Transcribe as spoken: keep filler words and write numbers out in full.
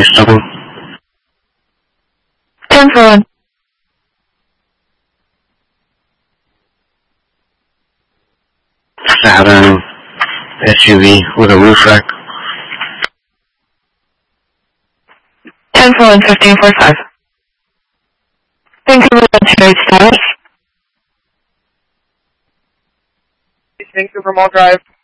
you stopping? ten for one. Saturn S U V with a roof rack. ten for one, fifteen for five. Thank you for the trade status. Vancouver Mall Drive.